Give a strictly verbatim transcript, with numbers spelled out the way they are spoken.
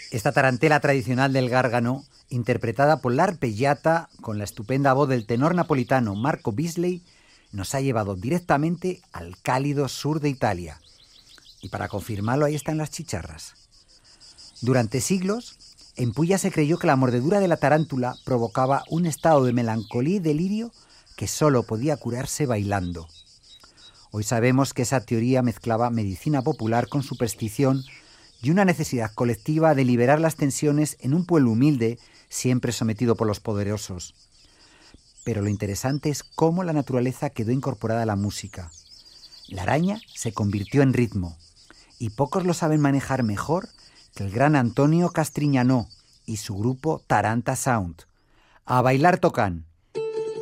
Esta tarantela tradicional del Gárgano, interpretada por la arpeggiata con la estupenda voz del tenor napolitano Marco Bisley, nos ha llevado directamente al cálido sur de Italia. Y para confirmarlo, ahí están las chicharras. Durante siglos, en Puglia se creyó que la mordedura de la tarántula provocaba un estado de melancolía y delirio que solo podía curarse bailando. Hoy sabemos que esa teoría mezclaba medicina popular con superstición y una necesidad colectiva de liberar las tensiones en un pueblo humilde, siempre sometido por los poderosos. Pero lo interesante es cómo la naturaleza quedó incorporada a la música. La araña se convirtió en ritmo, y pocos lo saben manejar mejor que el gran Antonio Castriñanó y su grupo Taranta Sound. ¡A bailar tocan!